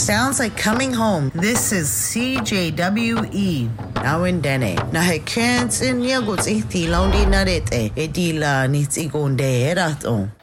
Sounds like coming home. This is CJWE. Awindene. Na hekens in yaguts ihti laundi narete. Edila nits igonderaton.